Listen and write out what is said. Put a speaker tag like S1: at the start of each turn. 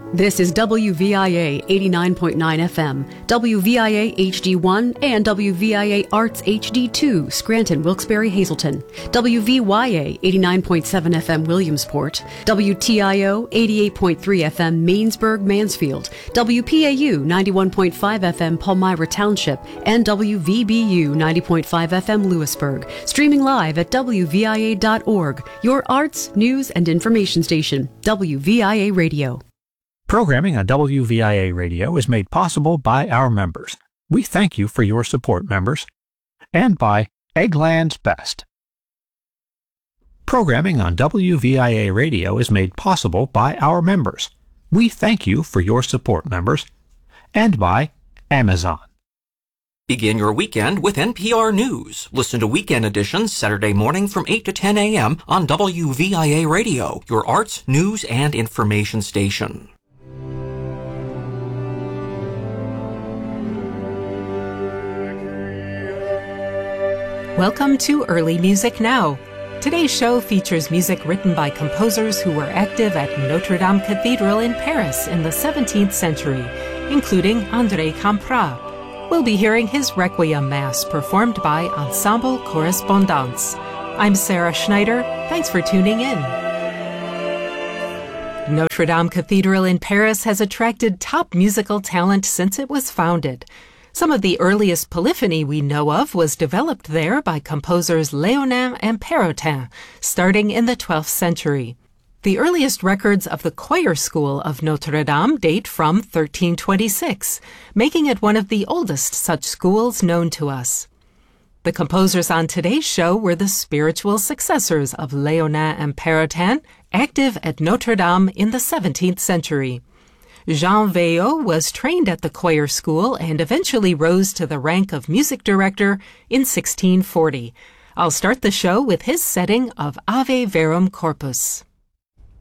S1: This is WVIA 89.9 FM, WVIA HD1, and WVIA Arts HD2, Scranton, Wilkes-Barre, Hazleton, WVYA 89.7 FM, Williamsport, WTIO 88.3 FM, Mainsburg, Mansfield, WPAU 91.5 FM, Palmyra Township, and WVBU 90.5 FM, Lewisburg. Streaming live at WVIA.org, your arts, news, and information station, WVIA Radio.
S2: Programming on WVIA Radio is made possible by our members. We thank you for your support, members. And by Eggland's Best. Programming on WVIA Radio is made possible by our members. We thank you for your support, members. And by Amazon.
S3: Begin your weekend with NPR News. Listen to Weekend Editions Saturday morning from 8 to 10 a.m. on WVIA Radio, your arts, news, and information station.
S4: Welcome to Early Music Now. Today's show features music written by composers who were active at Notre Dame Cathedral in Paris in the 17th century, including André Campra. We'll be hearing his Requiem Mass performed by Ensemble Correspondance. I'm Sarah Schneider. Thanks for tuning in. Notre Dame Cathedral in Paris has attracted top musical talent since it was founded. Some of the earliest polyphony we know of was developed there by composers Léonin and Perrotin, starting in the 12th century. The earliest records of the choir school of Notre Dame date from 1326, making it one of the oldest such schools known to us. The composers on today's show were the spiritual successors of Léonin and Perrotin, active at Notre Dame in the 17th century. Jean Veillot was trained at the choir school and eventually rose to the rank of music director in 1640. I'll start the show with his setting of Ave Verum Corpus.